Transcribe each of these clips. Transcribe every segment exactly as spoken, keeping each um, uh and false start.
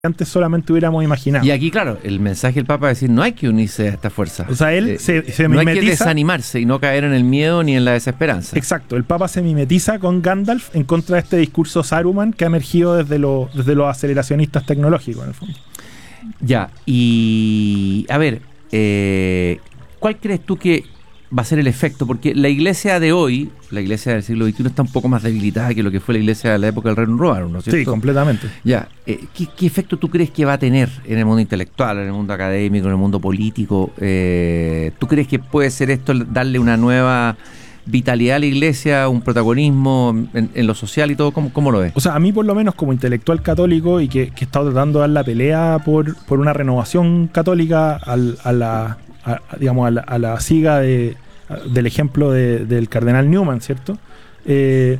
antes solamente hubiéramos imaginado. Y aquí, claro, el mensaje del Papa es decir, no hay que unirse a esta fuerza. O sea, él eh, se, se no mimetiza. hay que desanimarse y no caer en el miedo ni en la desesperanza. Exacto, el Papa se mimetiza con Gandalf en contra de este discurso Saruman que ha emergido desde, lo, desde los aceleracionistas tecnológicos, en el fondo. Ya, y a ver, eh, ¿cuál crees tú que va a ser el efecto? Porque la iglesia de hoy, la iglesia del siglo veintiuno, está un poco más debilitada que lo que fue la iglesia de la época del Reino Romano, ¿no es cierto? Sí, completamente. Ya, eh, ¿qué, ¿qué efecto tú crees que va a tener en el mundo intelectual, en el mundo académico, en el mundo político? Eh, ¿Tú crees que puede ser esto darle una nueva vitalidad a la iglesia, un protagonismo en, en lo social y todo? ¿Cómo, cómo lo ves? O sea, a mí por lo menos como intelectual católico y que, que he estado tratando de dar la pelea por, por una renovación católica al, a la... A, digamos, a la, a la siga de, a, del ejemplo de, del cardenal Newman, ¿cierto? Eh,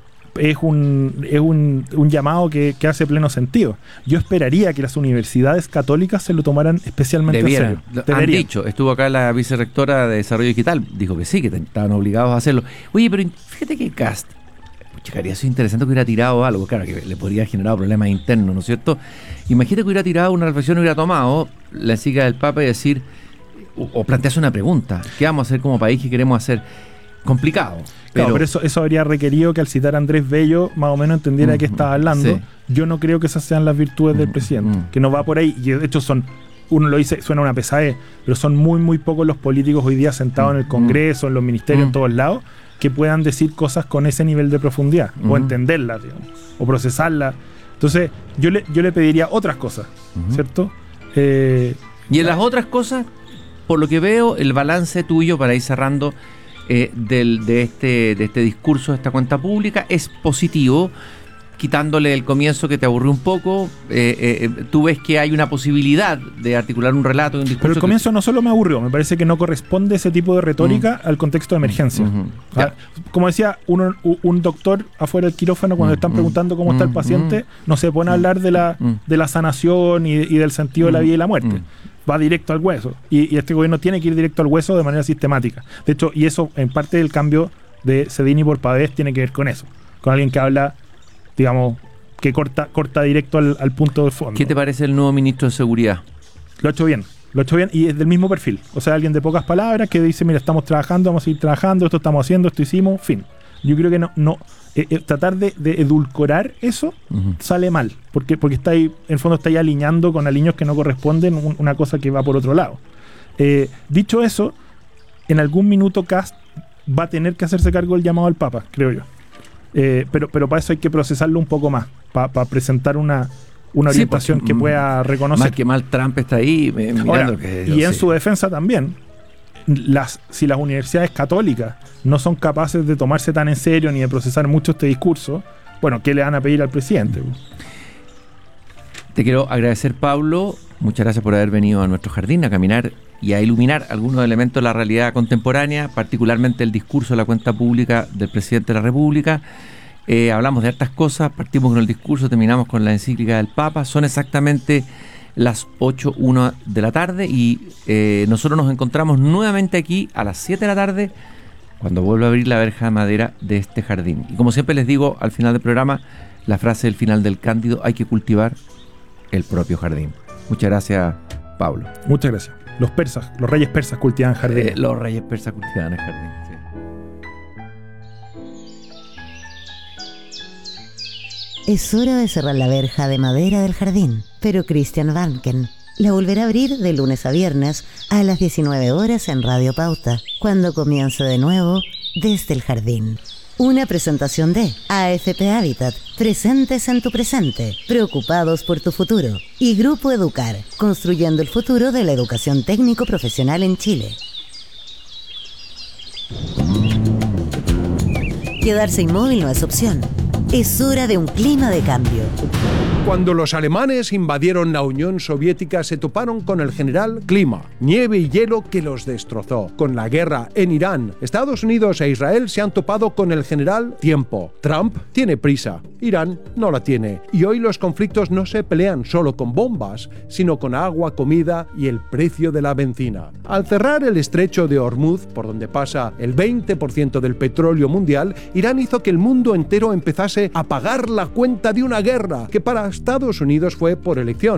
es un, es un, un llamado que, que hace pleno sentido. Yo esperaría que las universidades católicas se lo tomaran especialmente Debieran. en serio. Han dicho, estuvo acá la vicerrectora de Desarrollo Digital, dijo que sí, que estaban obligados a hacerlo. Oye, pero fíjate que Cast, checaría, eso es interesante que hubiera tirado algo, claro, que le podría generar problemas internos, ¿no es cierto? Imagínate que hubiera tirado una reflexión, hubiera tomado la encíclica del Papa y decir, o, o plantearse una pregunta, ¿qué vamos a hacer como país, qué queremos hacer? Complicado. Pero, claro, pero eso, eso habría requerido que al citar a Andrés Bello más o menos entendiera mm, de qué estaba hablando. Sí. Yo no creo que esas sean las virtudes mm, del presidente, mm. que no va por ahí, y de hecho son, uno lo dice, suena una pesadez, pero son muy muy pocos los políticos hoy día sentados mm. en el Congreso, en los ministerios, mm. en todos lados, que puedan decir cosas con ese nivel de profundidad, mm. o entenderlas, digamos, o procesarlas. Entonces, yo le, yo le pediría otras cosas, mm. ¿cierto? Eh, y en las otras cosas, por lo que veo, el balance tuyo, para ir cerrando, eh, del, de, este, de este discurso, de esta cuenta pública, es positivo, quitándole el comienzo que te aburrió un poco. Eh, eh, tú ves que hay una posibilidad de articular un relato y un discurso. Pero el comienzo que... no solo me aburrió, me parece que no corresponde ese tipo de retórica mm. al contexto de emergencia. Mm-hmm. ah, como decía, uno, un doctor afuera del quirófano, cuando mm-hmm. están preguntando cómo mm-hmm. está el paciente, no se pone a hablar de la, mm-hmm. de la sanación y, y del sentido mm-hmm. de la vida y la muerte. Mm-hmm. Va directo al hueso. Y, y este gobierno tiene que ir directo al hueso de manera sistemática. De hecho, y eso, en parte del cambio de Cedini por Pavés, tiene que ver con eso. Con alguien que habla, digamos, que corta, corta directo al, al punto de fondo. ¿Qué te parece el nuevo ministro de Seguridad? Lo ha hecho bien, lo ha hecho bien y es del mismo perfil. O sea, alguien de pocas palabras que dice, mira, estamos trabajando, vamos a seguir trabajando, esto estamos haciendo, esto hicimos, fin. Yo creo que no, no eh, eh, tratar de, de edulcorar eso uh-huh. sale mal, porque, porque está ahí, en el fondo está ahí alineando con alineos que no corresponden, un, una cosa que va por otro lado. Eh, dicho eso, en algún minuto Kast va a tener que hacerse cargo del llamado al Papa, creo yo. Eh, pero, pero para eso hay que procesarlo un poco más, para pa presentar una, una orientación sí, porque, que pueda reconocer. Más que mal Trump está ahí eh, mirando. Ahora, que y en sé. su defensa también, las, si las universidades católicas no son capaces de tomarse tan en serio ni de procesar mucho este discurso, bueno, ¿qué le van a pedir al presidente? Te quiero agradecer, Pablo. Muchas gracias por haber venido a nuestro jardín a caminar y a iluminar algunos elementos de la realidad contemporánea, particularmente el discurso de la cuenta pública del presidente de la República. Eh, hablamos de hartas cosas, partimos con el discurso, terminamos con la encíclica del Papa. Son exactamente las ocho una de la tarde y eh, nosotros nos encontramos nuevamente aquí a las siete de la tarde cuando vuelva a abrir la verja de madera de este jardín. Y como siempre les digo al final del programa, la frase del final del Cándido: hay que cultivar el propio jardín. Muchas gracias, Pablo. Muchas gracias. Los persas, los reyes persas cultivaban jardines. Eh, los reyes persas cultivaban el jardín, sí. Es hora de cerrar la verja de madera del jardín, pero Christian Vanken la volverá a abrir de lunes a viernes a las diecinueve horas en Radio Pauta, cuando comience de nuevo Desde el Jardín. Una presentación de A F P Habitat, presentes en tu presente, preocupados por tu futuro. Y Grupo Educar, construyendo el futuro de la educación técnico-profesional en Chile. Quedarse inmóvil no es opción. Es hora de un clima de cambio. Cuando los alemanes invadieron la Unión Soviética se toparon con el general Clima, nieve y hielo que los destrozó. Con la guerra en Irán, Estados Unidos e Israel se han topado con el general Tiempo. Trump tiene prisa, Irán no la tiene. Y hoy los conflictos no se pelean solo con bombas, sino con agua, comida y el precio de la benzina. Al cerrar el estrecho de Hormuz, por donde pasa el veinte por ciento del petróleo mundial, Irán hizo que el mundo entero empezase a pagar la cuenta de una guerra que para Estados Unidos fue por elección.